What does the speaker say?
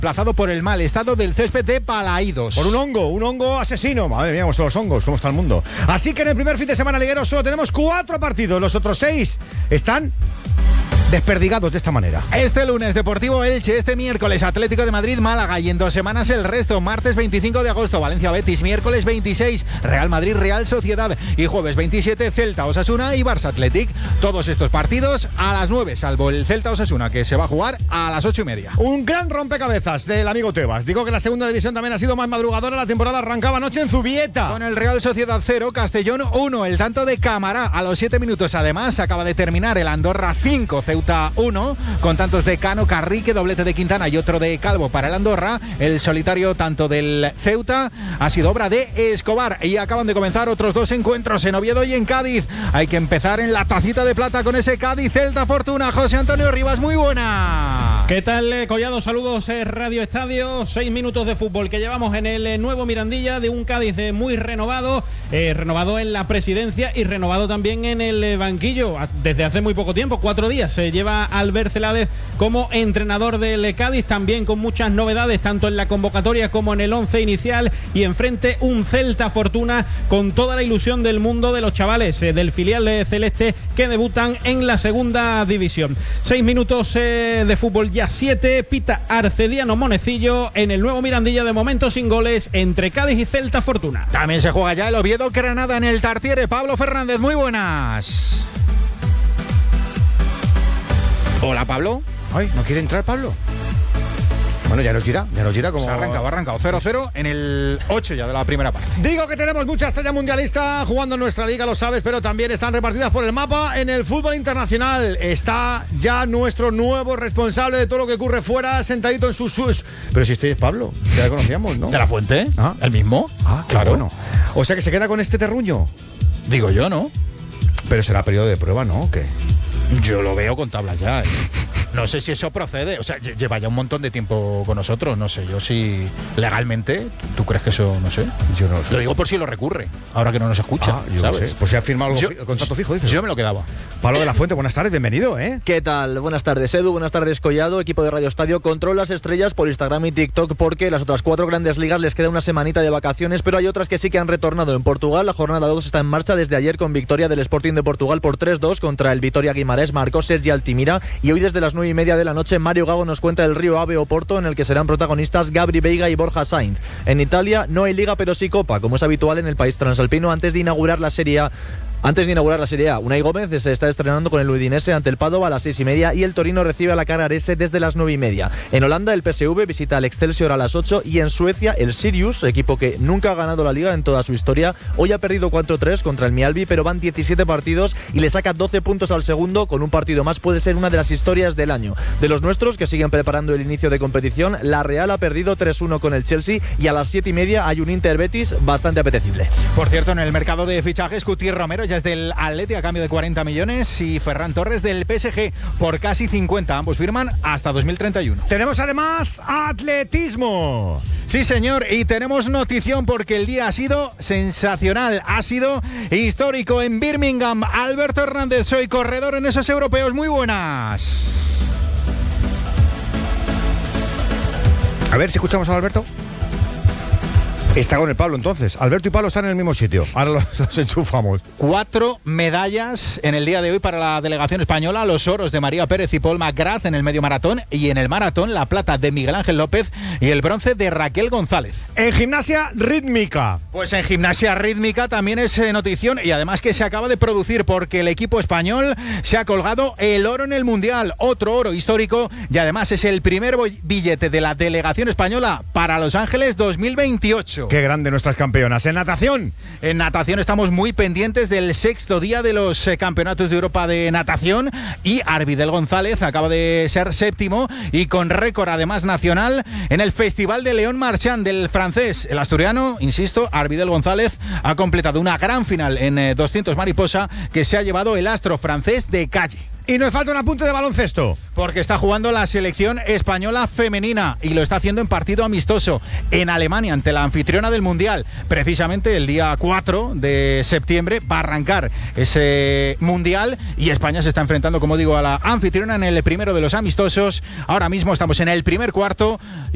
desplazado por el mal estado del césped de Balaídos. Por un hongo asesino. Madre mía, son los hongos, cómo está el mundo. Así que en el primer fin de semana liguero solo tenemos 4 partidos. Los otros 6 están desperdigados de esta manera. Este lunes Deportivo Elche, este miércoles Atlético de Madrid Málaga y en 2 semanas el resto. Martes 25 de agosto Valencia Betis, miércoles 26 Real Madrid Real Sociedad y jueves 27 Celta Osasuna y Barça Athletic. Todos estos partidos a las 9, salvo el Celta Osasuna que se va a jugar a las 8:30. Un gran rompecabezas del amigo Tebas. Digo que la segunda división también ha sido más madrugadora. La temporada arrancaba anoche en Zubieta. Con el Real Sociedad 0, Castellón 1, el tanto de Camará a los 7 minutos. Además acaba de terminar el Andorra 5, Ceuta 1, con tantos de Cano, Carrique, doblete de Quintana y otro de Calvo para el Andorra. El solitario tanto del Ceuta ha sido obra de Escobar. Y acaban de comenzar otros 2 encuentros en Oviedo y en Cádiz. Hay que empezar en la tacita de plata con ese Cádiz Celta Fortuna. José Antonio Rivas, muy buena. ¿Qué tal, Collado? Saludos, Radio Estadio. 6 minutos de fútbol que llevamos en el nuevo Mirandilla, de un Cádiz muy renovado, renovado en la presidencia y renovado también en el banquillo. Desde hace muy poco tiempo, 4 días, se lleva Albert Celades como entrenador del Cádiz, también con muchas novedades, tanto en la convocatoria como en el 11 inicial, y enfrente un Celta Fortuna con toda la ilusión del mundo de los chavales del filial celeste que debutan en la segunda división. 6 minutos de fútbol, ya 7, pita Arcediano Monecillo en el nuevo Mirandilla, de momento sin goles entre Cádiz y Celta Fortuna. También se juega ya el Oviedo Granada en el Tartiere. Pablo Fernández, muy buenas. Hola, Pablo. Ay, ¿no quiere entrar Pablo? Bueno, ya nos dirá cómo... Se ha arrancado 0-0 en el 8 ya de la primera parte. Digo que tenemos mucha estrella mundialista jugando en nuestra liga, lo sabes, pero también están repartidas por el mapa en el fútbol internacional. Está ya nuestro nuevo responsable de todo lo que ocurre fuera, sentadito en sus... Pero si este es Pablo, ya lo conocíamos, ¿no? ¿De la Fuente? ¿Ah? ¿El mismo? Ah, claro. Bueno. O sea que se queda con este terruño. Digo yo, ¿no? Pero será periodo de prueba, ¿no? ¿O qué? Yo lo veo con tablas ya. No sé si eso procede. O sea, lleva ya un montón de tiempo con nosotros. No sé yo si legalmente. ¿Tú crees que eso? No sé. Yo no lo sé. Lo digo por si lo recurre, ahora que no nos escucha. Yo ¿sabes? no sé. Por si ha firmado algo contrato fijo, dices. Yo me lo quedaba. Pablo de la Fuente, buenas tardes, bienvenido, ¿eh? ¿Qué tal? Buenas tardes, Edu, buenas tardes, Collado. Equipo de Radio Estadio controla las estrellas por Instagram y TikTok, porque las otras 4 grandes ligas les queda una semanita de vacaciones, pero hay otras que sí que han retornado. En Portugal, la jornada 2 está en marcha desde ayer con victoria del Sporting de Portugal por 3-2 contra el Vitoria Guimarães. Marcó Sergi Altimira, y hoy desde las 9:30 de la noche Mario Gago nos cuenta el Río Ave Oporto, en el que serán protagonistas Gabri Veiga y Borja Sainz. En Italia no hay liga pero sí copa, como es habitual en el país transalpino, antes de inaugurar la Serie A. Unai Gómez se está estrenando con el Udinese ante el Padova a las 6:30 y el Torino recibe a la Carrarese desde las 9:30. En Holanda el PSV visita al Excelsior a las 8 y en Suecia el Sirius, equipo que nunca ha ganado la liga en toda su historia, hoy ha perdido 4-3 contra el Mjällby, pero van 17 partidos y le saca 12 puntos al segundo. Con un partido más puede ser una de las historias del año. De los nuestros, que siguen preparando el inicio de competición, la Real ha perdido 3-1 con el Chelsea y a las 7:30 hay un Inter Betis bastante apetecible. Por cierto, en el mercado de fichajes, Cuti Romero ya es del Atleti a cambio de 40 millones y Ferran Torres del PSG por casi 50. Ambos firman hasta 2031. Tenemos además atletismo. Sí, señor, y tenemos notición porque el día ha sido sensacional, ha sido histórico en Birmingham. Alberto Hernández, soy corredor en esos europeos. Muy buenas. A ver si escuchamos a Alberto. Está con el Pablo, entonces. Alberto y Pablo están en el mismo sitio. Ahora los enchufamos. 4 medallas en el día de hoy para la delegación española. Los oros de María Pérez y Paul McGrath en el medio maratón. Y en el maratón, la plata de Miguel Ángel López y el bronce de Raquel González. En gimnasia rítmica. Pues en gimnasia rítmica también es notición. Y además que se acaba de producir porque el equipo español se ha colgado el oro en el Mundial. Otro oro histórico. Y además es el primer billete de la delegación española para Los Ángeles 2028. Qué grande nuestras campeonas. En natación. En natación estamos muy pendientes del 6º día de los campeonatos de Europa de natación y Arvidel González acaba de ser 7º y con récord además nacional en el Festival de León Marchand del francés. El asturiano, insisto, Arvidel González ha completado una gran final en 200 mariposa que se ha llevado el astro francés de calle. Y nos falta un apunte de baloncesto. Porque está jugando la selección española femenina y lo está haciendo en partido amistoso en Alemania ante la anfitriona del Mundial. Precisamente el día 4 de septiembre va a arrancar ese Mundial y España se está enfrentando, como digo, a la anfitriona en el primero de los amistosos. Ahora mismo estamos en el primer cuarto.